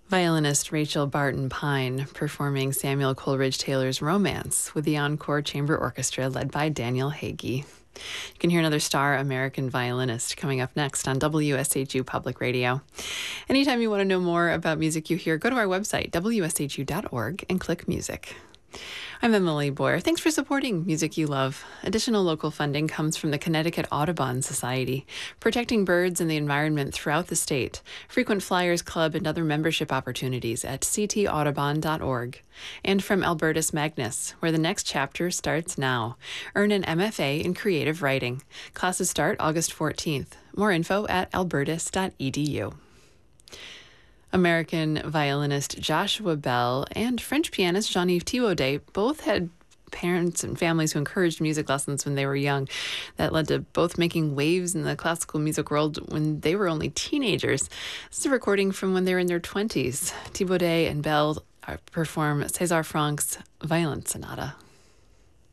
Violinist Rachel Barton Pine performing Samuel Coleridge Taylor's Romance with the Encore Chamber Orchestra led by Daniel Hagee. You can hear another star American violinist coming up next on WSHU Public Radio. Anytime you want to know more about music you hear, go to our website, wshu.org, and click music. I'm Emily Boyer. Thanks for supporting music you love. Additional local funding comes from the Connecticut Audubon Society, protecting birds and the environment throughout the state. Frequent Flyers Club and other membership opportunities at ctaudubon.org. And from Albertus Magnus, where the next chapter starts now. Earn an MFA in creative writing. Classes start August 14th. More info at albertus.edu. American violinist Joshua Bell and French pianist Jean-Yves Thibaudet both had parents and families who encouraged music lessons when they were young. That led to both making waves in the classical music world when they were only teenagers. This is a recording from when they were in their 20s. Thibaudet and Bell perform César Franck's Violin Sonata.